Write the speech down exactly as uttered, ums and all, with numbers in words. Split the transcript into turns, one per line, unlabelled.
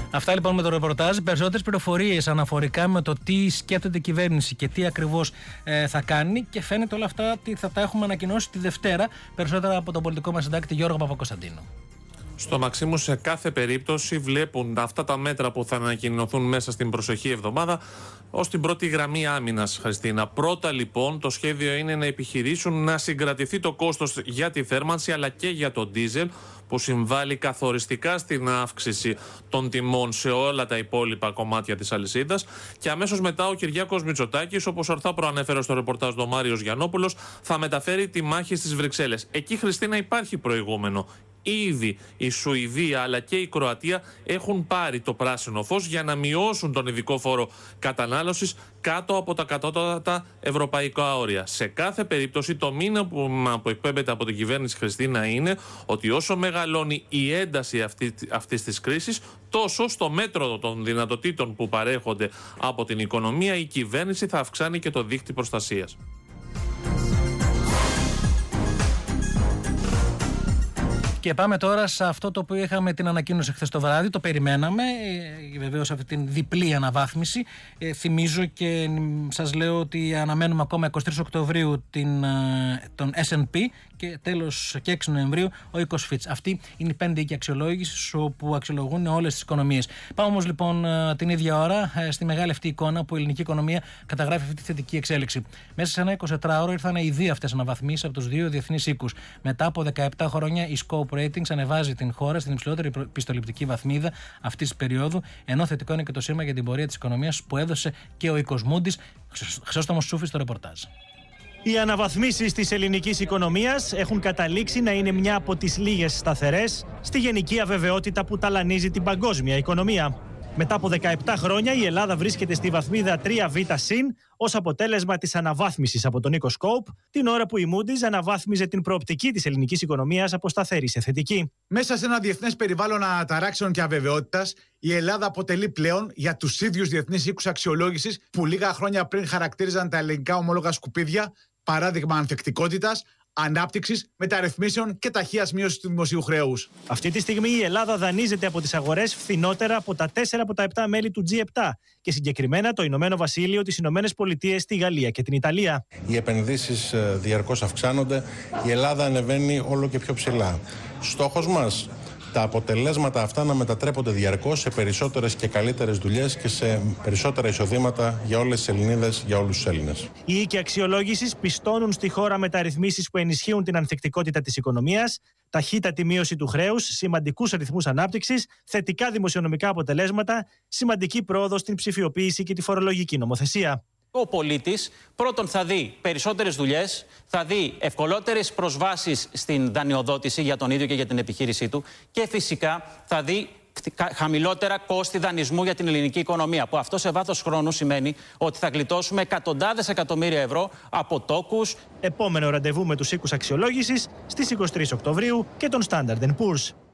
Αυτά λοιπόν με το ρεπορτάζ. Περισσότερες πληροφορίες αναφορικά με το τι σκέφτεται η κυβέρνηση και τι ακριβώς ε, θα κάνει, και φαίνεται όλα αυτά ότι θα τα έχουμε ανακοινώσει τη Δευτέρα. Περισσότερα από τον πολιτικό μας συντάκτη Γιώργο Παπακοσταντίνου.
Στο Μαξίμου, σε κάθε περίπτωση, βλέπουν αυτά τα μέτρα που θα ανακοινωθούν μέσα στην προσεχή εβδομάδα ως την πρώτη γραμμή άμυνας, Χριστίνα. Πρώτα λοιπόν, το σχέδιο είναι να επιχειρήσουν να συγκρατηθεί το κόστος για τη θέρμανση αλλά και για το ντίζελ, που συμβάλλει καθοριστικά στην αύξηση των τιμών σε όλα τα υπόλοιπα κομμάτια της αλυσίδας. Και αμέσως μετά ο Κυριάκος Μητσοτάκης, όπως ορθά προανέφερε στο ρεπορτάζ του Μάριος Γιαννόπουλος, θα μεταφέρει τη μάχη στις Βρυξέλλες. Εκεί, Χριστίνα, υπάρχει προηγούμενο. Ήδη η Σουηδία αλλά και η Κροατία έχουν πάρει το πράσινο φως για να μειώσουν τον ειδικό φόρο κατανάλωσης κάτω από τα κατώτατα ευρωπαϊκά όρια. Σε κάθε περίπτωση, το μήνυμα που εκπέμπεται από την κυβέρνηση, Χριστίνα, είναι ότι όσο μεγαλώνει η ένταση αυτή, αυτής της κρίσης, τόσο στο μέτρο των δυνατοτήτων που παρέχονται από την οικονομία, η κυβέρνηση θα αυξάνει και το δίκτυο προστασίας.
Και πάμε τώρα σε αυτό το οποίο είχαμε την ανακοίνωση χθες το βράδυ. Το περιμέναμε, ε, βεβαίως αυτή την διπλή αναβάθμιση. Ε, θυμίζω και σας λέω ότι αναμένουμε ακόμα εικοστή τρίτη Οκτωβρίου την, τον ες εντ πι και τέλος και έξι Νοεμβρίου ο οίκος Fitch. Αυτή είναι η πέντε οίκη αξιολόγηση όπου αξιολογούν όλες τις οικονομίες. Πάμε όμως λοιπόν την ίδια ώρα στη μεγάλη αυτή εικόνα που η ελληνική οικονομία καταγράφει αυτή τη θετική εξέλιξη. Μέσα σε ένα εικοσιτετράωρο ήρθαν οι δύο αυτές αναβαθμίσεις από τους δύο διεθνείς οίκους. Μετά από δεκαεπτά χρόνια η Scope Ratings ανεβάζει την χώρα στην υψηλότερη πιστοληπτική βαθμίδα αυτή τη περίοδου, ενώ θετικό είναι και το σήμα για την πορεία της οικονομίας που έδωσε και ο οίκος Moody's. Χρυσόστομος Σούφης στο ρεπορτάζ.
Οι αναβαθμίσεις της ελληνικής οικονομίας έχουν καταλήξει να είναι μια από τις λίγες σταθερές στη γενική αβεβαιότητα που ταλανίζει την παγκόσμια οικονομία. Μετά από δεκαεπτά χρόνια η Ελλάδα βρίσκεται στη βαθμίδα τρία β συν ως αποτέλεσμα της αναβάθμισης από τον οίκο Scope, την ώρα που η Moody's αναβάθμιζε την προοπτική της ελληνικής οικονομίας από σταθερή σε θετική.
Μέσα σε ένα διεθνές περιβάλλον αναταράξεων και αβεβαιότητας, η Ελλάδα αποτελεί πλέον για τους ίδιους διεθνείς οίκους αξιολόγησης που λίγα χρόνια πριν χαρακτήριζαν τα ελληνικά ομόλογα σκουπίδια, παράδειγμα ανθεκτικότητας, ανάπτυξης, μεταρρυθμίσεων και ταχείας μείωσης του δημοσίου χρέους.
Αυτή τη στιγμή η Ελλάδα δανείζεται από τις αγορές φθηνότερα από τα τέσσερα από τα επτά μέλη του τζι επτά και συγκεκριμένα το Ηνωμένο Βασίλειο, τις Ηνωμένες Πολιτείες, τη Γαλλία και την Ιταλία.
Οι επενδύσεις διαρκώς αυξάνονται, η Ελλάδα ανεβαίνει όλο και πιο ψηλά. Στόχος μας, τα αποτελέσματα αυτά να μετατρέπονται διαρκώς σε περισσότερες και καλύτερες δουλειές και σε περισσότερα εισοδήματα για όλες τις Ελληνίδες, για όλους τους Έλληνες.
Οι οίκοι αξιολόγησης πιστώνουν στη χώρα μεταρρυθμίσεις που ενισχύουν την ανθεκτικότητα της οικονομίας, ταχύτατη μείωση του χρέους, σημαντικούς αριθμούς ανάπτυξης, θετικά δημοσιονομικά αποτελέσματα, σημαντική πρόοδο στην ψηφιοποίηση και τη φορολογική νομοθεσία.
Ο πολίτης πρώτον θα δει περισσότερες δουλειές, θα δει ευκολότερες προσβάσεις στην δανειοδότηση για τον ίδιο και για την επιχείρησή του και φυσικά θα δει χαμηλότερα κόστη δανεισμού για την ελληνική οικονομία, που αυτό σε βάθος χρόνου σημαίνει ότι θα γλιτώσουμε εκατοντάδες εκατομμύρια ευρώ από τόκους.
Επόμενο ραντεβού με τους οίκους αξιολόγησης στις εικοστή τρίτη Οκτωβρίου και τον Standard εντ Poor's.